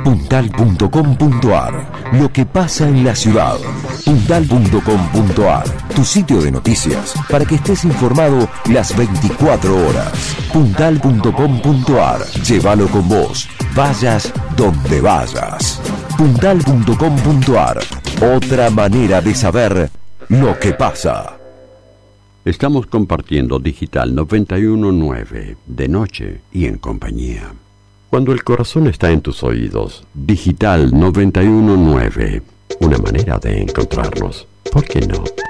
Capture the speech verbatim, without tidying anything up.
puntal punto com punto ar. Lo que pasa en la ciudad. puntal punto com punto ar. Tu sitio de noticias para que estés informado las veinticuatro horas. puntal punto com punto ar. Llévalo con vos. Vayas donde vayas. puntal punto com punto ar. Otra manera de saber lo que pasa. Estamos compartiendo Digital noventa y uno punto nueve, de noche y en compañía. Cuando el corazón está en tus oídos, Digital noventa y uno punto nueve, una manera de encontrarnos. ¿Por qué no?